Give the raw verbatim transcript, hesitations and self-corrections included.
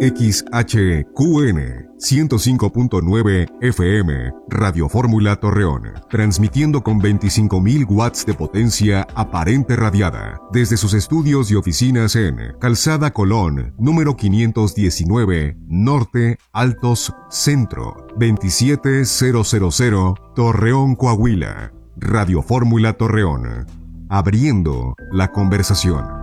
X H Q N ciento cinco punto nueve F M, Radio Fórmula Torreón, transmitiendo con veinticinco mil watts de potencia aparente radiada, desde sus estudios y oficinas en Calzada Colón, número quinientos diecinueve, Norte, Altos, Centro, veintisiete mil, Torreón, Coahuila. Radio Fórmula Torreón, abriendo la conversación.